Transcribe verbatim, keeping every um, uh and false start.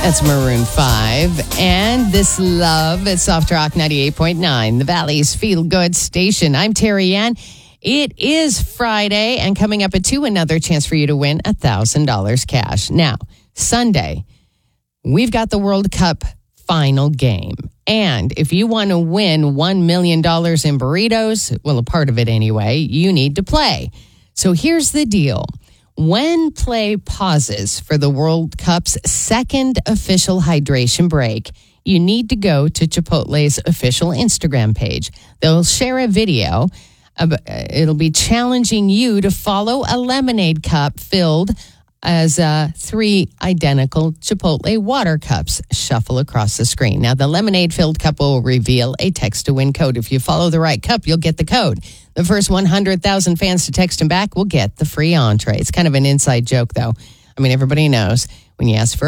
That's Maroon five. And This Love at Soft Rock ninety-eight point nine, the Valley's Feel Good station. I'm Terry Ann. It is Friday, and coming up at two, another chance for you to win one thousand dollars cash. Now, Sunday, we've got the World Cup final game. And if you want to win one million dollars in burritos, well, a part of it anyway, you need to play. So here's the deal. When play pauses for the World Cup's second official hydration break, you need to go to Chipotle's official Instagram page. They'll share a video. It'll be challenging you to follow a lemonade cup filled as uh, three identical Chipotle water cups shuffle across the screen. Now, the lemonade-filled cup will reveal a text-to-win code. If you follow the right cup, you'll get the code. The first one hundred thousand fans to text them back will get the free entree. It's kind of an inside joke, though. I mean, everybody knows when you ask for